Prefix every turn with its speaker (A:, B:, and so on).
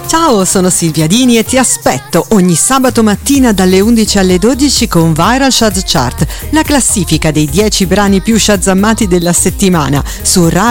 A: Ciao, sono Silvia Dini e ti aspetto ogni sabato mattina dalle 11 alle 12 con Viral Shaz Chart, la classifica dei 10 brani più shazammati della settimana su